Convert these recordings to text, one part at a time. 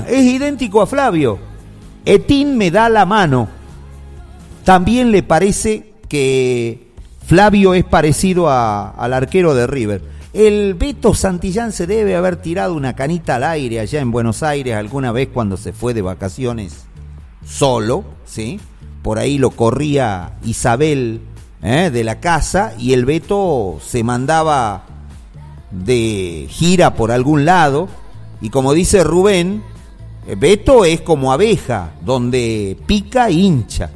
es idéntico a Flavio. Etín me da la mano. También le parece que Flavio es parecido al arquero de River. El Beto Santillán se debe haber tirado una canita al aire allá en Buenos Aires alguna vez cuando se fue de vacaciones solo, ¿sí? Por ahí lo corría Isabel de la casa y el Beto se mandaba de gira por algún lado. Y como dice Rubén, Beto es como abeja, donde pica hincha.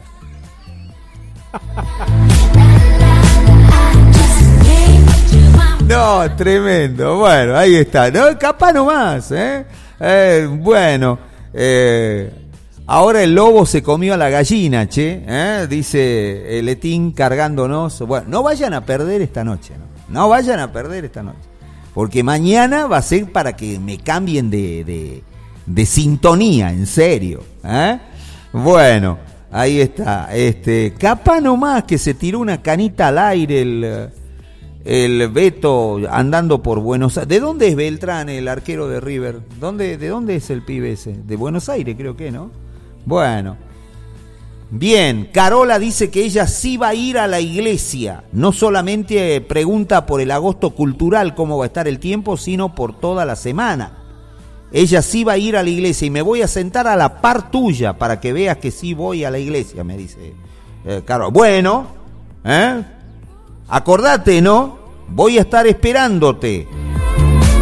No, tremendo. Bueno, ahí está. No, capaz nomás, bueno, ahora el lobo se comió a la gallina, che, dice el Etín cargándonos. Bueno, no vayan a perder esta noche, no vayan a perder esta noche, porque mañana va a ser para que me cambien de sintonía, en serio, Bueno, ahí está, capaz nomás que se tiró una canita al aire el Beto andando por Buenos Aires. ¿De dónde es Beltrán, el arquero de River? ¿De dónde es el pibe ese? De Buenos Aires, creo que, ¿no? Bueno. Bien, Carola dice que ella sí va a ir a la iglesia. No solamente pregunta por el agosto cultural, cómo va a estar el tiempo, sino por toda la semana. Ella sí va a ir a la iglesia y me voy a sentar a la par tuya para que veas que sí voy a la iglesia, me dice Carola. Bueno, acordate, ¿no? Voy a estar esperándote.